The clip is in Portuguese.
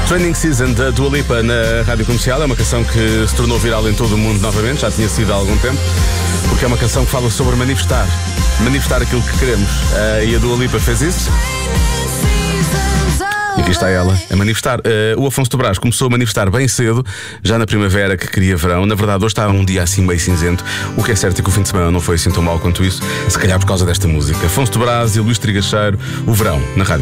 Training Season da Dua Lipa na Rádio Comercial. É uma canção que se tornou viral em todo o mundo novamente, já tinha sido há algum tempo, porque é uma canção que fala sobre manifestar aquilo que queremos. E a Dua Lipa fez isso. E aqui está ela a manifestar. O Afonso de Brás começou a manifestar bem cedo, já na primavera, que queria verão. Na verdade, hoje está um dia assim meio cinzento. O que é certo é que o fim de semana não foi assim tão mal quanto isso, se calhar por causa desta música. Afonso de Brás e Luís Trigacheiro, o verão, na Rádio.